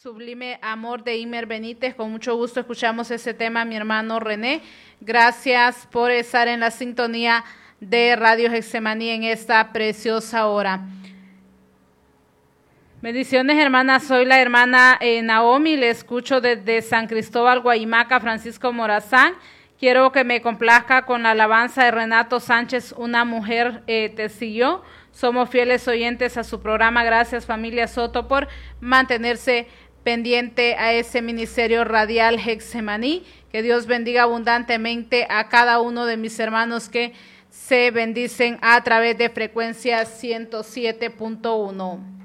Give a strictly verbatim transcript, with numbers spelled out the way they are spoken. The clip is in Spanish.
Sublime Amor de Imer Benítez. Con mucho gusto escuchamos ese tema, mi hermano René. Gracias por estar en la sintonía de Radio Getsemaní en esta preciosa hora. Bendiciones, hermana. Soy la hermana eh, Naomi, le escucho desde San Cristóbal, Guaymaca, Francisco Morazán. Quiero que me complazca con la alabanza de Renato Sánchez, Una mujer eh, te siguió. Somos fieles oyentes a su programa. Gracias, familia Soto, por mantenerse pendiente a ese ministerio radial Getsemaní. Que Dios bendiga abundantemente a cada uno de mis hermanos que se bendicen a través de frecuencia ciento siete punto uno.